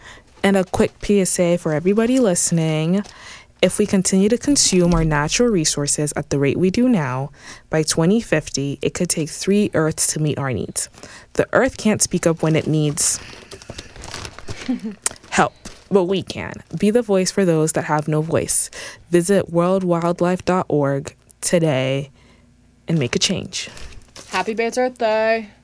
And a quick PSA for everybody listening. If we continue to consume our natural resources at the rate we do now, by 2050, it could take 3 Earths to meet our needs. The Earth can't speak up when it needs help, but we can. Be the voice for those that have no voice. Visit worldwildlife.org today and make a change. Happy Bear's Earth Day.